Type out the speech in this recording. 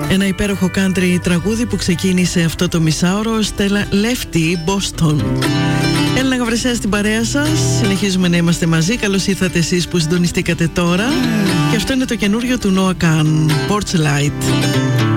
Ένα υπέροχο country τραγούδι που ξεκίνησε αυτό το μισάωρο, Στέλλα Lefty, Boston. Έλληνα Γαβρεσέα στην παρέα σας. Συνεχίζουμε να είμαστε μαζί. Καλώς ήρθατε εσείς που συντονιστήκατε τώρα. Και αυτό είναι το καινούριο του Noah Kahn, Porch Light.